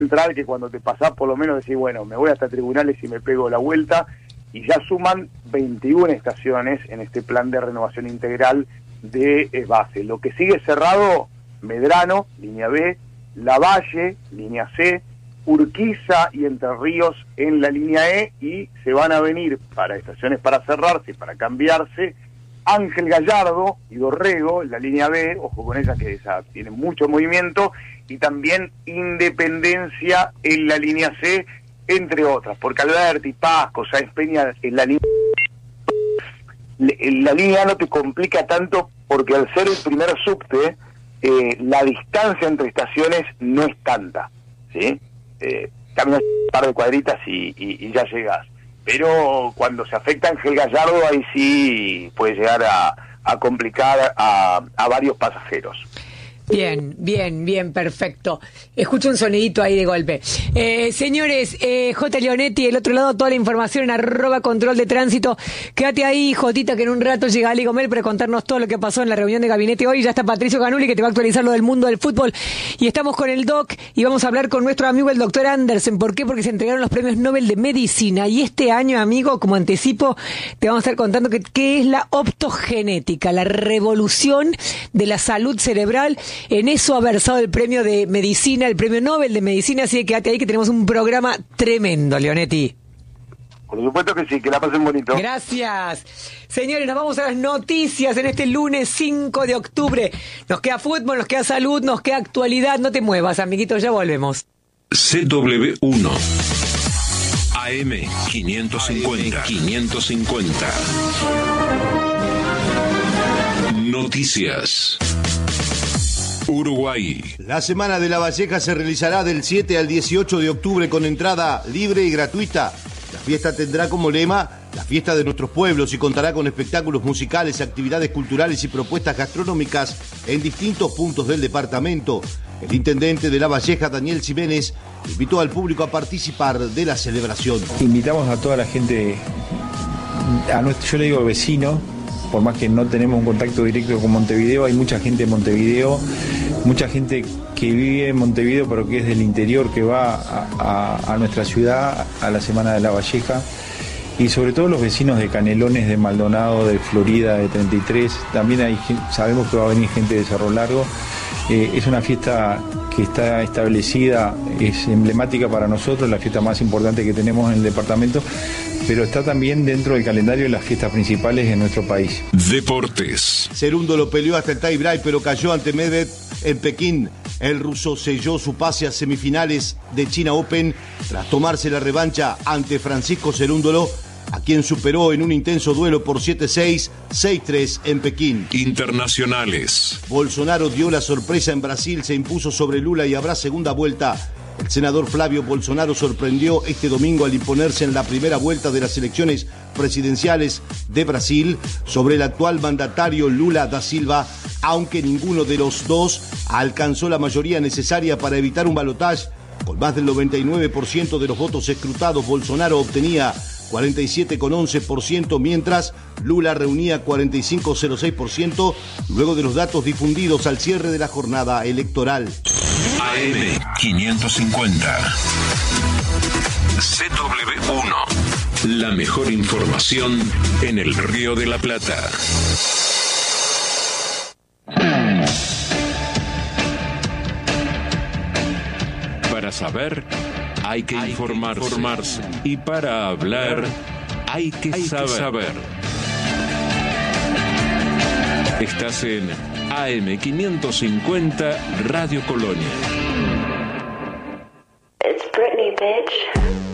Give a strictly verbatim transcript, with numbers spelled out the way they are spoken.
central que cuando te pasás por lo menos decís, bueno, me voy hasta tribunales y me pego la vuelta, y ya suman veintiuna estaciones en este plan de renovación integral de eh, base. Lo que sigue cerrado, Medrano, línea B, Lavalle, línea C, Urquiza y Entre Ríos en la línea E, y se van a venir para estaciones para cerrarse, para cambiarse, Ángel Gallardo y Dorrego en la línea B, ojo con ella que esa tiene mucho movimiento, y también Independencia en la línea C, entre otras, porque Alberti, Pasco, Sáenz Peña en la línea la línea no te complica tanto, porque al ser el primer subte, eh, la distancia entre estaciones no es tanta, ¿sí? Eh, caminas un par de cuadritas y, y, y ya llegas. Pero cuando se afecta a Ángel Gallardo, ahí sí puede llegar a, a complicar a, a varios pasajeros. Bien, bien, bien, perfecto. Escucho un sonidito ahí de golpe. Eh, señores, eh, J. Leonetti, del otro lado, toda la información en arroba control de tránsito. Quédate ahí, Jotita, que en un rato llega Ali Gomel para contarnos todo lo que pasó en la reunión de gabinete hoy. Ya está Patricio Canuli, que te va a actualizar lo del mundo del fútbol. Y estamos con el Doc y vamos a hablar con nuestro amigo el doctor Andersen. ¿Por qué? Porque se entregaron los premios Nobel de Medicina. Y este año, amigo, como anticipo, te vamos a estar contando que, qué es la optogenética, la revolución de la salud cerebral. En eso ha versado el premio de medicina, el premio Nobel de Medicina, así que quédate ahí que tenemos un programa tremendo, Leonetti. Por supuesto que sí, que la pasen bonito. Gracias. Señores, nos vamos a las noticias en este lunes cinco de octubre. Nos queda fútbol, nos queda salud, nos queda actualidad. No te muevas, amiguitos, ya volvemos. C W uno A M quinientos cincuenta. quinientos cincuenta. Noticias. Uruguay. La Semana de La Valleja se realizará del siete al dieciocho de octubre con entrada libre y gratuita. La fiesta tendrá como lema la fiesta de nuestros pueblos y contará con espectáculos musicales, actividades culturales y propuestas gastronómicas en distintos puntos del departamento. El intendente de La Valleja, Daniel Ximénez, invitó al público a participar de la celebración. Invitamos a toda la gente, a nuestro, yo le digo vecino, por más que no tenemos un contacto directo con Montevideo, hay mucha gente en Montevideo, mucha gente que vive en Montevideo pero que es del interior, que va a, a, a nuestra ciudad a la Semana de La Valleja, y sobre todo los vecinos de Canelones, de Maldonado, de Florida, de treinta y tres, también hay, sabemos que va a venir gente de Cerro Largo. Eh, es una fiesta que está establecida, es emblemática para nosotros, la fiesta más importante que tenemos en el departamento, pero está también dentro del calendario de las fiestas principales de nuestro país. Deportes. Cerundo lo peleó hasta el tie-break, pero cayó ante Medvedev en Pekín. El ruso selló su pase a semifinales de China Open tras tomarse la revancha ante Francisco Cerúndolo, a quien superó en un intenso duelo por siete seis, seis tres en Pekín. Internacionales. Bolsonaro dio la sorpresa en Brasil, se impuso sobre Lula y habrá segunda vuelta. El senador Flavio Bolsonaro sorprendió este domingo al imponerse en la primera vuelta de las elecciones presidenciales de Brasil sobre el actual mandatario Lula da Silva, aunque ninguno de los dos alcanzó la mayoría necesaria para evitar un balotaje. Con más del noventa y nueve por ciento de los votos escrutados, Bolsonaro obtenía cuarenta y siete coma once por ciento, mientras Lula reunía cuarenta y cinco coma cero seis por ciento, luego de los datos difundidos al cierre de la jornada electoral. A M quinientos cincuenta. C W uno. La mejor información en el Río de la Plata. Para saber, hay que hay informarse. Que informarse. Y para hablar, hay que hay saber. Que saber. Estás en A M quinientos cincuenta Radio Colonia. It's Britney, bitch.